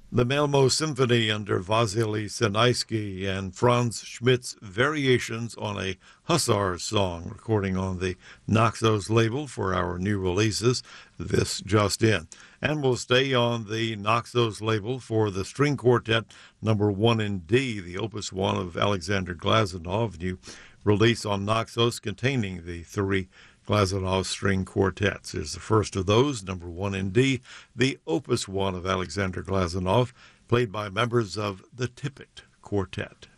The Malmo Symphony under Vasily Sinaisky and Franz Schmidt's variations on a Hussars song, recording on the Naxos label for our new releases, this just in. And we'll stay on the Naxos label for the string quartet number 1 in D, the opus 1 of Alexander Glazunov, new release on Naxos containing the three Glazunov string quartets. Is the first of those, number 1 in D, the opus 1 of Alexander Glazunov, played by members of the Tippett Quartet.